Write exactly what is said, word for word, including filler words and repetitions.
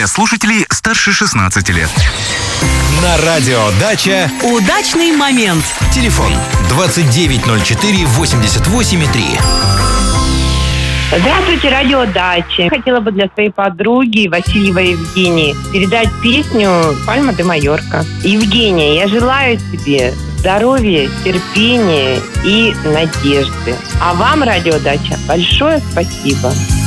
для слушателей старше шестнадцати лет. На радио «Дача» удачный момент. Телефон двадцать девять ноль четыре восемьдесят восемь три. Здравствуйте, радио «Дача». Хотела бы для своей подруги Васильевой Евгении передать песню «Пальма де Майорка». Евгения, я желаю тебе здоровья, терпения и надежды. А вам, радио «Дача», большое спасибо.